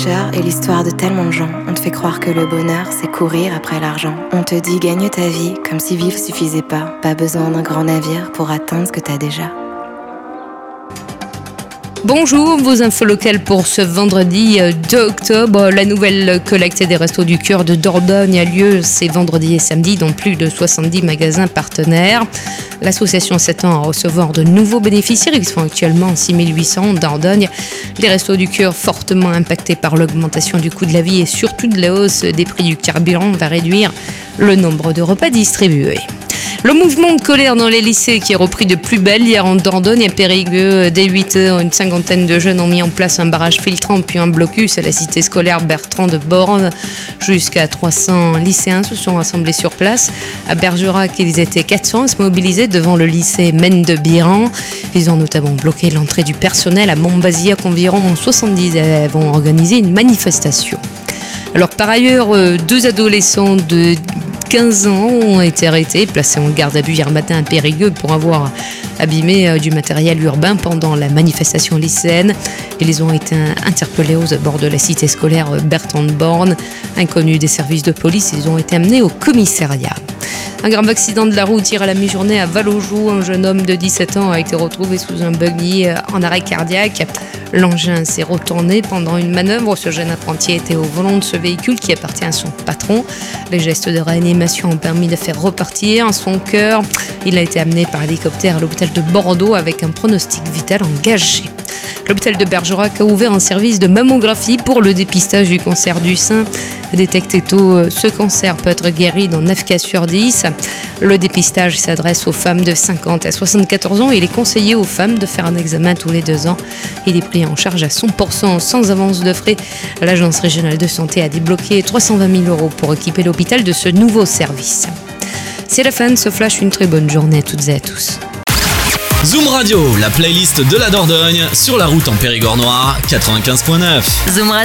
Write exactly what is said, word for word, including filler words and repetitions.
tricheur est l'histoire de tellement de gens. On te fait croire que le bonheur, c'est courir après l'argent. On te dit gagne ta vie, comme si vivre suffisait pas. Pas besoin d'un grand navire pour atteindre ce que t'as déjà. Bonjour, vos infos locales pour ce vendredi deux octobre. La nouvelle collecte des Restos du Cœur de Dordogne a lieu ces vendredis et samedis dans plus de soixante-dix magasins partenaires. L'association s'attend à recevoir de nouveaux bénéficiaires. Ils sont actuellement six mille huit cents en Dordogne. Les Restos du Cœur, fortement impactés par l'augmentation du coût de la vie et surtout de la hausse des prix du carburant, va réduire le nombre de repas distribués. Le mouvement de colère dans les lycées qui est repris de plus belle hier en Dordogne et Périgueux. Dès huit heures, une cinquantaine de jeunes ont mis en place un barrage filtrant puis un blocus à la cité scolaire Bertrand de Born. Jusqu'à trois cents lycéens se sont rassemblés sur place. À Bergerac, ils étaient quatre cents à se mobiliser devant le lycée Maine de Biran. Ils ont notamment bloqué l'entrée du personnel. À Montbazillac, environ soixante-dix élèves ont organisé une manifestation. Alors par ailleurs, deux adolescents de quinze ans ont été arrêtés, placés en garde à vue hier matin à Périgueux pour avoir abîmé du matériel urbain pendant la manifestation lycéenne. Ils ont été interpellés aux abords de la cité scolaire Bertrand de Born. Inconnus des services de police, ils ont été amenés au commissariat. Un grave accident de la route hier à la mi-journée à Valaujoux. Un jeune homme de dix-sept ans a été retrouvé sous un buggy en arrêt cardiaque. L'engin s'est retourné pendant une manœuvre. Ce jeune apprenti était au volant de ce véhicule qui appartient à son patron. Les gestes de réanimation ont permis de faire repartir son cœur. Il a été amené par hélicoptère à l'hôpital de Bordeaux avec un pronostic vital engagé. L'hôpital de Bergerac a ouvert un service de mammographie pour le dépistage du cancer du sein. Détecté tôt, ce cancer peut être guéri dans neuf cas sur dix. Le dépistage s'adresse aux femmes de cinquante à soixante-quatorze ans. Il est conseillé aux femmes de faire un examen tous les deux ans. Il est pris en charge à cent pour cent sans avance de frais. L'Agence régionale de santé a débloqué trois cent vingt mille euros pour équiper l'hôpital de ce nouveau service. C'est la fin de ce flash. Une très bonne journée à toutes et à tous. Zoom Radio, la playlist de la Dordogne, sur la route en Périgord noir, quatre-vingt-quinze neuf. Zoom Radio.